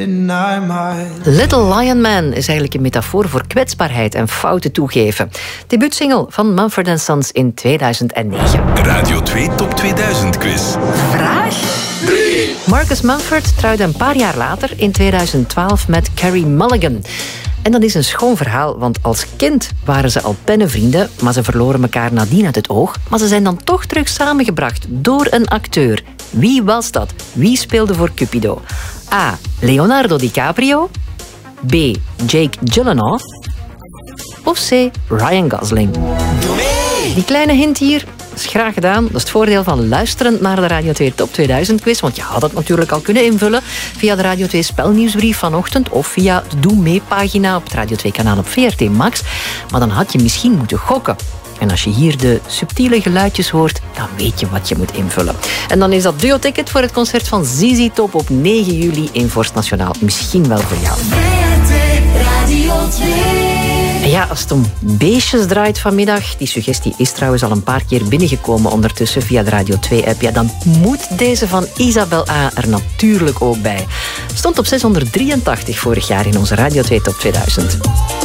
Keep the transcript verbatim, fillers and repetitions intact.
Little Lion Man is eigenlijk een metafoor voor kwetsbaarheid en fouten toegeven. Debuutsingle van Mumford and Sons in tweeduizend negen. Radio twee Top tweeduizend quiz. Vraag drie. Marcus Mumford trouwde een paar jaar later in tweeduizend twaalf met Carey Mulligan. En dat is een schoon verhaal, want als kind waren ze al pennenvrienden, maar ze verloren elkaar nadien uit het oog. Maar ze zijn dan toch terug samengebracht door een acteur. Wie was dat? Wie speelde voor Cupido? A. Leonardo DiCaprio. B. Jake Gyllenhaal. Of C. Ryan Gosling. Die kleine hint hier is graag gedaan. Dat is het voordeel van luisteren naar de Radio twee Top tweeduizend quiz. Want je had het natuurlijk al kunnen invullen via de Radio twee spelnieuwsbrief vanochtend of via de Doe Mee pagina op het Radio twee kanaal op V R T Max. Maar dan had je misschien moeten gokken. En als je hier de subtiele geluidjes hoort, dan weet je wat je moet invullen. En dan is dat duo-ticket voor het concert van Z Z Top op negen juli in Vorst Nationaal misschien wel voor jou. Radio twee. En ja, als het om beestjes draait vanmiddag, die suggestie is trouwens al een paar keer binnengekomen ondertussen via de Radio twee app, ja, dan moet deze van Isabel A. er natuurlijk ook bij. Stond op zeshonderddrieëntachtig vorig jaar in onze Radio twee Top tweeduizend.